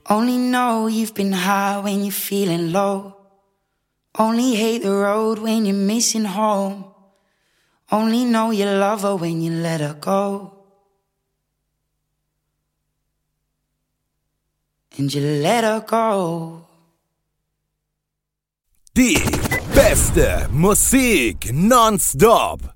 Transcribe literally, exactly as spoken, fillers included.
Only know you've been high when you're feeling low. Only hate the road when you're missing home. Only know you love her when you let her go. And you let her go. Die beste Musik nonstop